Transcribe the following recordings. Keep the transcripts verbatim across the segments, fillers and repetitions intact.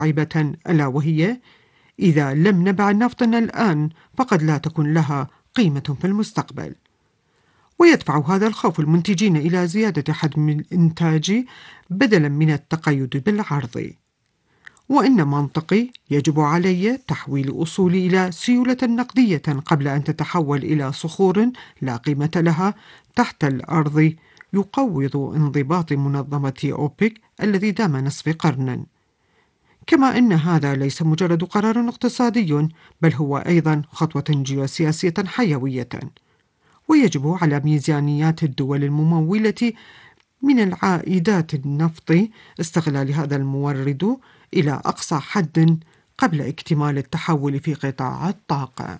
مرعبة، ألا وهي: إذا لم نبع نفطنا الآن فقد لا تكون لها قيمة في المستقبل. ويدفع هذا الخوف المنتجين إلى زيادة حجم الإنتاج بدلا من التقيد بالعرض. وإن منطقي يجب علي تحويل أصولي إلى سيولة نقدية قبل أن تتحول إلى صخور لا قيمة لها تحت الأرض، يقوض انضباط منظمة أوبك الذي دام نصف قرن. كما أن هذا ليس مجرد قرار اقتصادي، بل هو أيضا خطوة جيوسياسية حيوية. ويجب على ميزانيات الدول الممولة من العائدات النفط استغلال هذا المورد إلى أقصى حد قبل اكتمال التحول في قطاع الطاقة.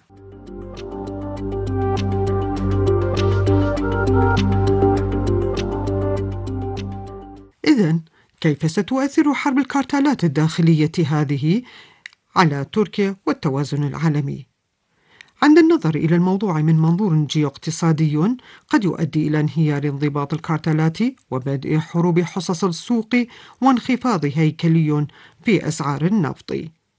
إذن كيف ستؤثر حرب الكارتالات الداخلية هذه على تركيا والتوازن العالمي؟ عند النظر إلى الموضوع من منظور جيوقتصادي، قد يؤدي إلى انهيار انضباط الكارتلات وبدء حروب حصص السوق وانخفاض هيكلي في أسعار النفط.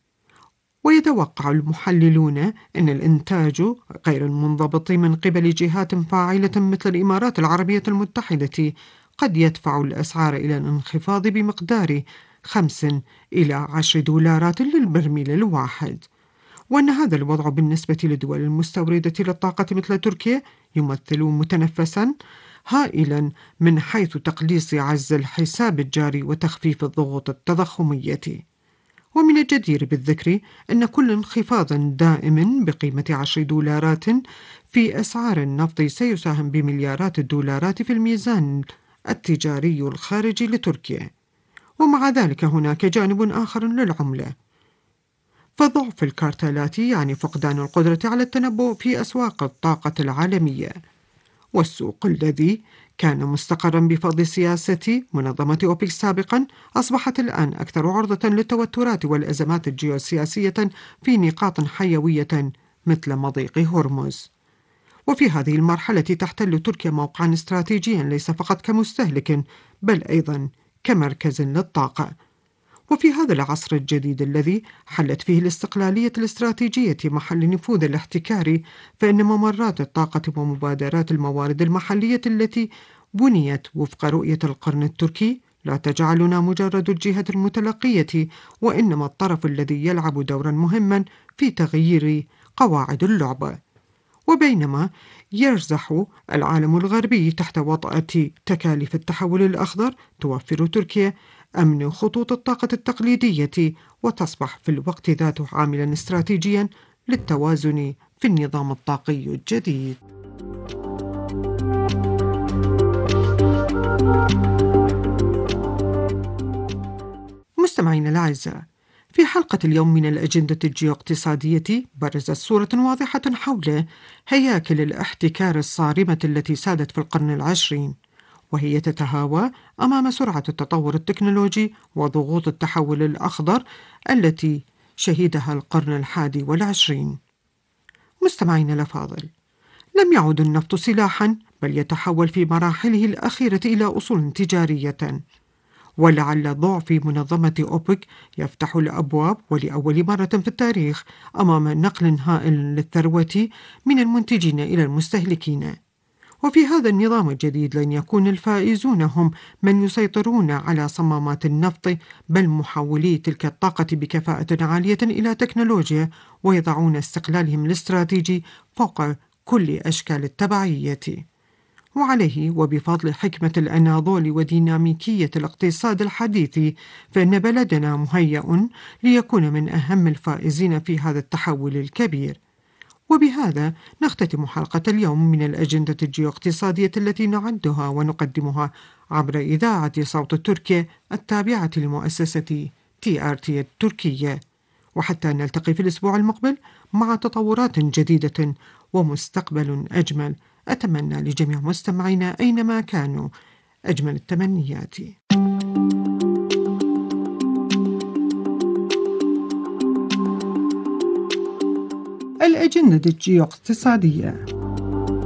ويتوقع المحللون أن الإنتاج غير المنضبط من قبل جهات فاعلة مثل الإمارات العربية المتحدة قد يدفع الأسعار إلى الانخفاض بمقدار خمسة إلى عشرة دولارات للبرميل الواحد. وأن هذا الوضع بالنسبة للدول المستوردة للطاقة مثل تركيا يمثل متنفسا هائلا من حيث تقليص عجز الحساب الجاري وتخفيف الضغوط التضخمية. ومن الجدير بالذكر أن كل انخفاض دائم بقيمة عشر دولارات في أسعار النفط سيساهم بمليارات الدولارات في الميزان التجاري الخارجي لتركيا. ومع ذلك هناك جانب آخر للعملة، فضعف الكارتلات يعني فقدان القدرة على التنبؤ في أسواق الطاقة العالمية. والسوق الذي كان مستقرا بفضل سياسة منظمة أوبك سابقا أصبحت الآن أكثر عرضة للتوترات والأزمات الجيوسياسية في نقاط حيوية مثل مضيق هرمز. وفي هذه المرحلة تحتل تركيا موقعا استراتيجيا ليس فقط كمستهلك بل أيضا كمركز للطاقة. وفي هذا العصر الجديد الذي حلت فيه الاستقلالية الاستراتيجية محل نفوذ الاحتكار، فإن ممرات الطاقة ومبادرات الموارد المحلية التي بنيت وفق رؤية القرن التركي لا تجعلنا مجرد الجهة المتلقية، وإنما الطرف الذي يلعب دورا مهما في تغيير قواعد اللعبة. وبينما يرزح العالم الغربي تحت وطأة تكاليف التحول الأخضر، توفر تركيا أمن خطوط الطاقة التقليدية وتصبح في الوقت ذاته عاملا استراتيجيا للتوازن في النظام الطاقي الجديد. مستمعينا الأعزاء، في حلقة اليوم من الأجندة الجيوقتصادية برزت صورة واضحة حول هياكل الاحتكار الصارمة التي سادت في القرن العشرين، وهي تتهاوى أمام سرعة التطور التكنولوجي وضغوط التحول الأخضر التي شهدها القرن الحادي والعشرين. مستمعينا الأفاضل، لم يعد النفط سلاحا بل يتحول في مراحله الأخيرة إلى أصول تجارية. ولعل ضعف منظمة أوبك يفتح الأبواب ولأول مرة في التاريخ أمام نقل هائل للثروة من المنتجين إلى المستهلكين. وفي هذا النظام الجديد لن يكون الفائزون هم من يسيطرون على صمامات النفط، بل محولي تلك الطاقة بكفاءة عالية إلى تكنولوجيا، ويضعون استقلالهم الاستراتيجي فوق كل أشكال التبعية. وعليه وبفضل حكمة الأناضول وديناميكية الاقتصاد الحديث، فإن بلدنا مهيأ ليكون من أهم الفائزين في هذا التحول الكبير. وبهذا نختتم حلقة اليوم من الأجندة الجيوقتصادية التي نعدها ونقدمها عبر إذاعة صوت تركيا التابعة لمؤسسة تي آر تي التركية. وحتى نلتقي في الأسبوع المقبل مع تطورات جديدة ومستقبل أجمل، أتمنى لجميع مستمعينا أينما كانوا أجمل التمنيات. الأجندة الجيوقتصادية.